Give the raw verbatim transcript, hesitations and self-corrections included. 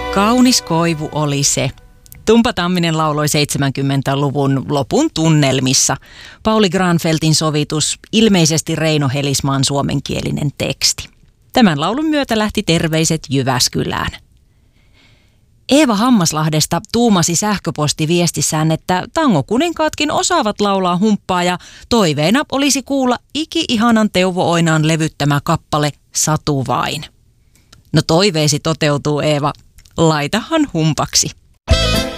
Kaunis koivu oli se. Tumpa Tamminen lauloi seitsemänkymmentäluvun lopun tunnelmissa. Pauli Granfeltin sovitus, ilmeisesti Reino Helismaan suomenkielinen teksti. Tämän laulun myötä lähti terveiset Jyväskylään. Eeva Hammaslahdesta tuumasi sähköpostiviestissään, että tangokuninkaatkin osaavat laulaa humppaa ja toiveena olisi kuulla iki-ihanan Teuvo Oinaan levyttämä kappale Satu vain. No toiveesi toteutuu, Eeva. Laitahan humpaksi.